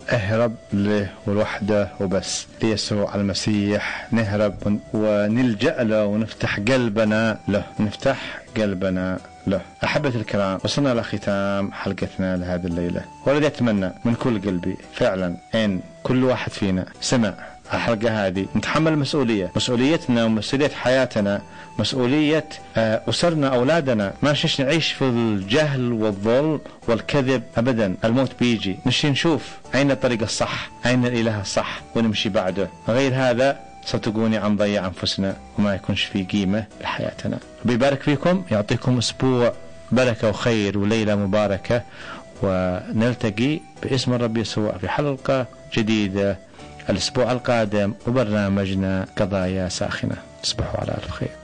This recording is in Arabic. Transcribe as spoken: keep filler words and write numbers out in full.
اهرب له والوحده وبس، ليسوع المسيح نهرب ونلجأ له ونفتح قلبنا له، نفتح قلبنا له. أحبة الكرام، وصلنا إلى ختام حلقتنا لهذه الليلة، والذي أتمنى من كل قلبي فعلا إن كل واحد فينا سمع الحلقة هذه نتحمل مسؤولية، مسؤوليتنا ومسؤولية حياتنا، مسؤولية أسرنا أولادنا. ما نشيش نعيش في الجهل والظلم والكذب أبدا. الموت بيجي، نشي نشوف أين الطريق الصح، أين الإله الصح ونمشي بعده. غير هذا صدقوني عن ضيع أنفسنا وما يكونش في قيمة لحياتنا. بيبارك فيكم، يعطيكم أسبوع بركة وخير وليلة مباركة، ونلتقي باسم الرب يسوع في حلقة جديدة الأسبوع القادم وبرنامجنا قضايا ساخنة. تصبحوا على ألف خير.